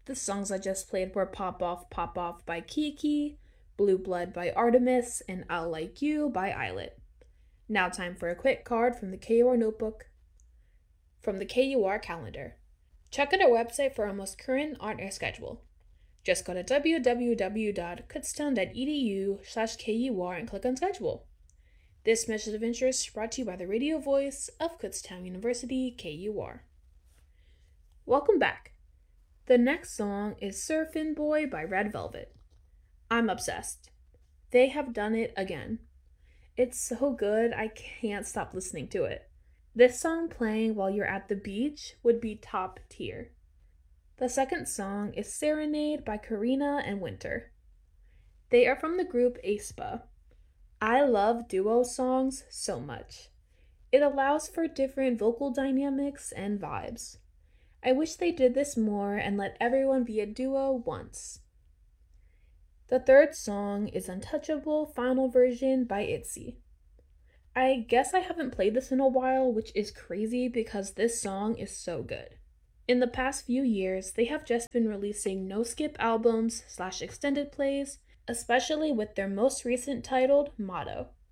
The songs I just played were Pop Off by Kiki, Blue Blood by Artemis, and I'll Like You by Islet. Now time for a quick card from the KUR notebook. From the KUR calendar. Check out our website for our most current on-air schedule. Just go to www.kutztown.edu/KUR and click on schedule. This message of interest brought to you by the radio voice of Kutztown University, KUR. Welcome back. The next song is Surfin' Boy by Red Velvet. I'm obsessed. They have done it again. It's so good, I can't stop listening to it. This song playing while you're at the beach would be top tier. The second song is Serenade by Karina and Winter. They are from the group aespa. I love duo songs so much. It allows for different vocal dynamics and vibes. I wish they did this more and let everyone be a duo once. The third song is Untouchable Final Version by ITZY. I guess I haven't played this in a while, which is crazy because this song is so good. In the past few years, they have just been releasing no-skip albums / extended plays, especially with their most recent titled Motto.